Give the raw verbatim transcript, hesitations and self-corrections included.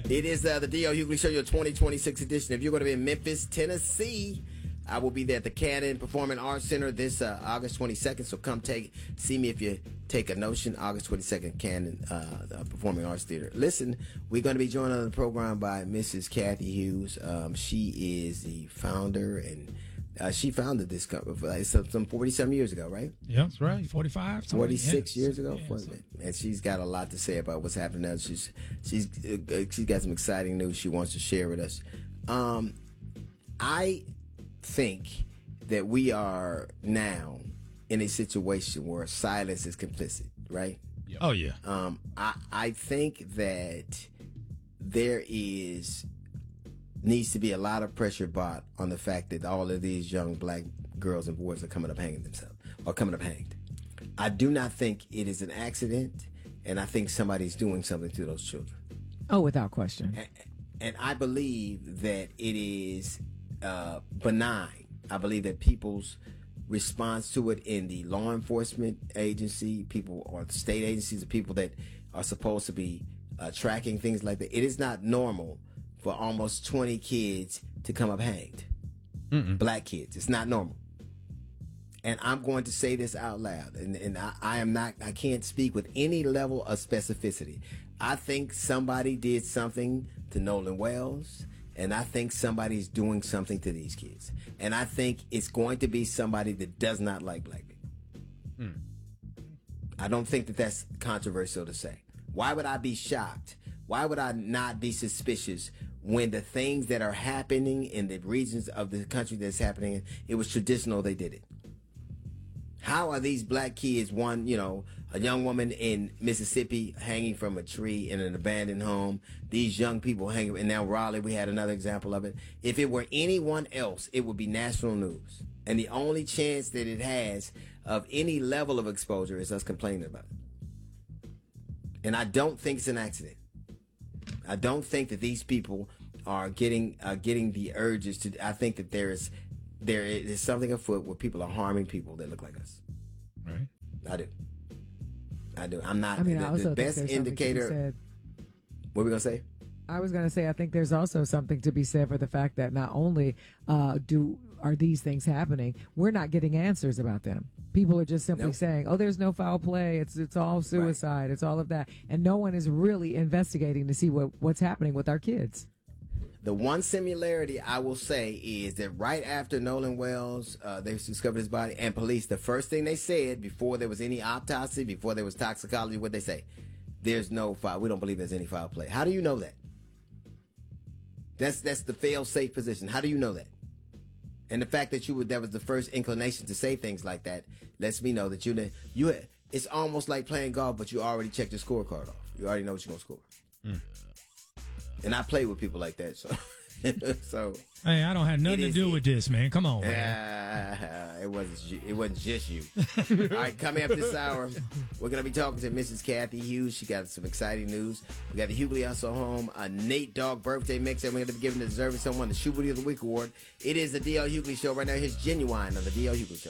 It is uh, the D L Hughley Show, your twenty twenty-six edition. If you're going to be in Memphis, Tennessee, I will be there at the Cannon Performing Arts Center this uh, August twenty-second. So come take see me if you take a notion. August twenty-second, Cannon uh, the Performing Arts Theater. Listen, we're going to be joined on the program by Missus Kathy Hughes. Um, she is the founder, and uh, she founded this company like, some, some forty-some years ago, right? Yeah, that's right. forty-five, forty-six yeah. years ago, Yeah, wasn't it? And she's got a lot to say about what's happening now. She's she's uh, she's got some exciting news she wants to share with us. Um, I think that we are now in a situation where silence is complicit, right? Yep. Oh yeah. Um, I I think that there is needs to be a lot of pressure brought on the fact that all of these young black girls and boys are coming up hanging themselves or coming up hanged. I do not think it is an accident, and I think somebody's doing something to those children. Oh, without question. And, and I believe that it is uh, benign. I believe that people's response to it in the law enforcement agency, people or the state agencies, the people that are supposed to be uh, tracking things like that, it is not normal for almost twenty kids to come up hanged. Mm-mm. Black kids. It's not normal. And I'm going to say this out loud, and, and I, I am not, I can't speak with any level of specificity. I think somebody did something to Nolan Wells, and I think somebody's doing something to these kids. And I think it's going to be somebody that does not like black people. Mm. I don't think that that's controversial to say. Why would I be shocked? Why would I not be suspicious when the things that are happening in the regions of the country that's happening, it was traditional they did it? How are these black kids, one, you know, a young woman in Mississippi hanging from a tree in an abandoned home, these young people hanging, and now Raleigh, we had another example of it. If it were anyone else, it would be national news. And the only chance that it has of any level of exposure is us complaining about it. And I don't think it's an accident. I don't think that these people are getting uh, getting the urges to. I think that there is there is something afoot where people are harming people that look like us. Right. I do. I do. I'm not. I mean, the, I also the best think indicator. said, what are we gonna say? I was going to say, I think there's also something to be said for the fact that not only uh, do are these things happening, we're not getting answers about them. People are just simply nope. saying, "Oh, there's no foul play. It's it's all suicide. Right. It's all of that," and no one is really investigating to see what what's happening with our kids. The one similarity I will say is that right after Nolan Wells, uh, they discovered his body, and police, the first thing they said before there was any autopsy, before there was toxicology, what they say, there's no foul. We don't believe there's any foul play. How do you know that? That's that's the fail-safe position. How do you know that? And the fact that you would, that was the first inclination to say things like that lets me know that you you it's almost like playing golf, but you already checked your scorecard off. You already know what you're gonna score. Mm. And I play with people like that, so so. Hey, I don't have nothing to do it. with this, man. Come on, man. Uh, it wasn't. It wasn't just you. All right, coming up this hour, we're gonna be talking to Missus Kathy Hughes. She got some exciting news. We got the Hughley Also Home, a Nate Dogg birthday mix, and we're gonna be giving the deserving someone the Shoe Booty of the Week award. It is the D L Hughley Show right now. Here's Genuine on the D L Hughley Show.